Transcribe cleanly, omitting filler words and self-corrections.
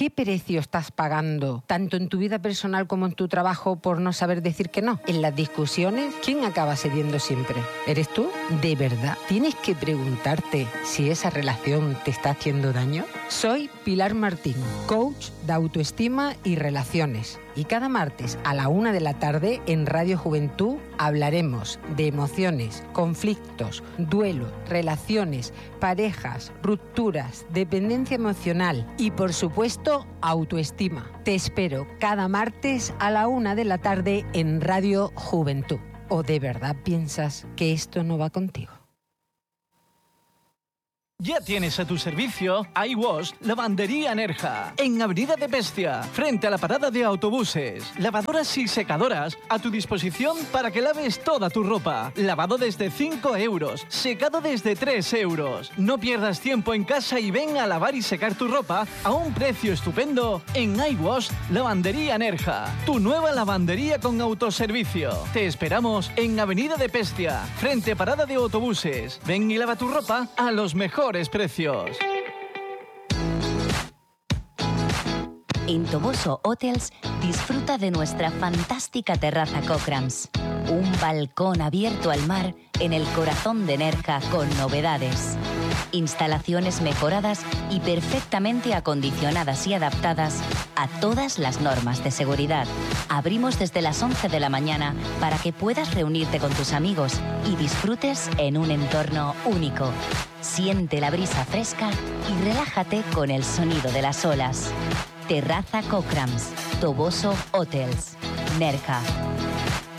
¿Qué precio estás pagando, tanto en tu vida personal como en tu trabajo, por no saber decir que no? En las discusiones, ¿quién acaba cediendo siempre? ¿Eres tú? ¿De verdad tienes que preguntarte si esa relación te está haciendo daño? Soy Pilar Martín, coach de autoestima y relaciones. Y cada martes a la 1 de la tarde en Radio Juventud hablaremos de emociones, conflictos, duelo, relaciones, parejas, rupturas, dependencia emocional y, por supuesto, autoestima. Te espero cada martes a la 1 de la tarde en Radio Juventud. ¿O de verdad piensas que esto no va contigo? Ya tienes a tu servicio iWash Lavandería Nerja, en Avenida de Bestia, frente a la parada de autobuses. Lavadoras y secadoras a tu disposición para que laves toda tu ropa. Lavado desde 5 euros, secado desde 3 euros. No pierdas tiempo en casa y ven a lavar y secar tu ropa a un precio estupendo en iWash Lavandería Nerja, tu nueva lavandería con autoservicio. Te esperamos en Avenida de Bestia, frente a parada de autobuses. Ven y lava tu ropa a los mejores precios. En Toboso Hotels disfruta de nuestra fantástica terraza Cochrams. Un balcón abierto al mar en el corazón de Nerja con novedades. Instalaciones mejoradas y perfectamente acondicionadas y adaptadas a todas las normas de seguridad. Abrimos desde las 11 de la mañana para que puedas reunirte con tus amigos y disfrutes en un entorno único. Siente la brisa fresca y relájate con el sonido de las olas. Terraza Cochrams, Toboso Hotels, Nerja.